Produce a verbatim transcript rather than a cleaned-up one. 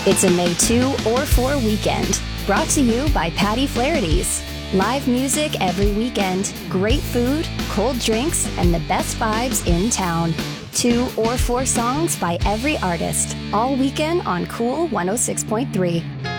It's a May second or fourth weekend, brought to you by Patty Flaherty's. Live music every weekend, great food, cold drinks, and the best vibes in town. Two or four songs by every artist, all weekend on Cool one oh six point three.